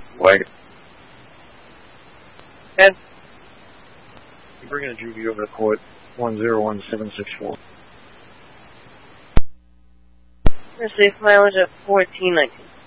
Wait. And You're bringing a juvie over to court 101764. safe mileage at 1419.